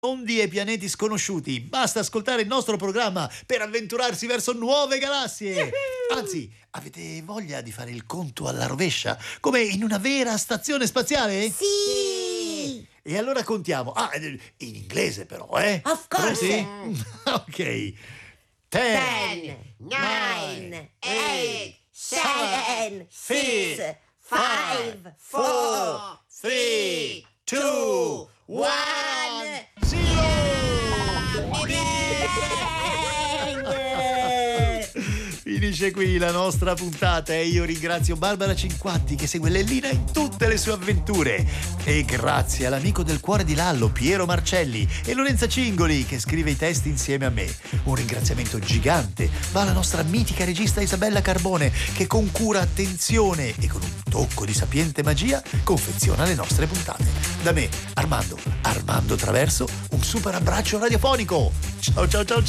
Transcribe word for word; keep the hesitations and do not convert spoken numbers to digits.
mondi e pianeti sconosciuti. Basta ascoltare il nostro programma per avventurarsi verso nuove galassie. Anzi, avete voglia di fare il conto alla rovescia, come in una vera stazione spaziale? Sì! E allora contiamo. Ah, in inglese però, eh? Of course! Sì? Ok. Ten, nine, eight, seven, six, five, four, three, two, one. Finisce qui la nostra puntata e io ringrazio Barbara Cinquanti che segue Lellina in tutte le sue avventure, e grazie all'amico del cuore di Lallo Piero Marcelli e Lorenza Cingoli che scrive i testi insieme a me. Un ringraziamento gigante va alla nostra mitica regista Isabella Carbone che con cura, attenzione e con un tocco di sapiente magia confeziona le nostre puntate. Da me, Armando, Armando Traverso, un super abbraccio radiofonico. Ciao ciao ciao ciao.